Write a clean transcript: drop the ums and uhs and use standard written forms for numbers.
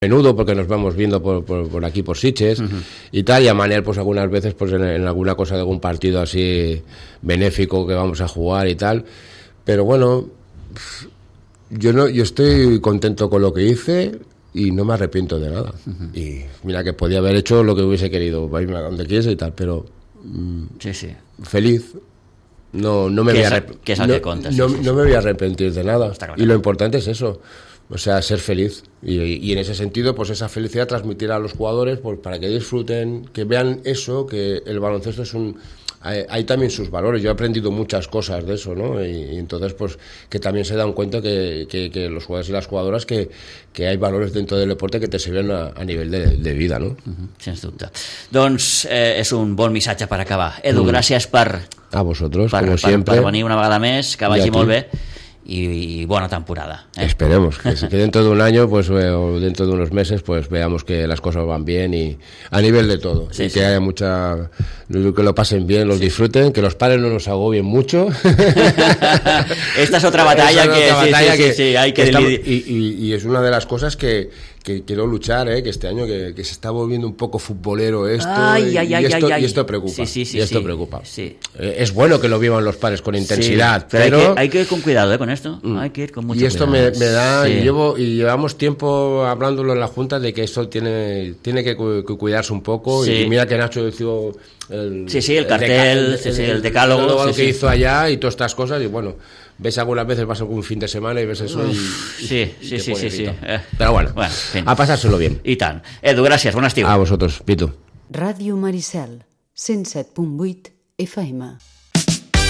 menudo porque nos vamos viendo por aquí, por Sitges y tal, y a Manel pues algunas veces pues en alguna cosa de algún partido así benéfico que vamos a jugar y tal, pero bueno, yo estoy contento con lo que hice y no me arrepiento de nada. Y mira que podía haber hecho lo que hubiese querido, irme a donde quieres y tal, pero feliz. No me voy a arrepentir de nada. Y lo importante es eso, o sea, ser feliz. Y en ese sentido, pues esa felicidad transmitir a los jugadores, pues para que disfruten, que vean eso, que el baloncesto es hay también sus valores. Yo he aprendido muchas cosas de eso, ¿no? Y entonces, pues, que también se dan cuenta que los jugadores y las jugadoras que hay valores dentro del deporte que te sirven a nivel de vida, ¿no? Sens dubte. Doncs és un bon missatge per acabar. Edu, gràcies a vosotros, como siempre. Per venir una vegada més, que vagi molt bé. Y buena temporada. Esperemos que dentro de un año, pues o dentro de unos meses, pues veamos que las cosas van bien y a nivel de todo, y que haya que lo pasen bien, los disfruten, que los padres no nos agobien mucho. Esta es otra batalla que hay que y es una de las cosas que quiero luchar, que este año que se está volviendo un poco futbolero esto, y esto preocupa. Esto preocupa. Es bueno que lo vivan los padres con intensidad, pero hay que ir con cuidado con esto. Hay que ir con mucho cuidado. Y esto me da, y llevamos tiempo hablándolo en la Junta de que esto tiene que cuidarse un poco. Y mira que Nacho hizo el cartel, el decálogo, lo que hizo allá y todas estas cosas, y bueno, ves algunas veces, vas algún fin de semana y ves eso sí. Pero bueno, a pasárselo bien. I tant. Edu, gràcies, bon estiu. A vosotros, Pitu. Ràdio Maricel, 107.8 FM.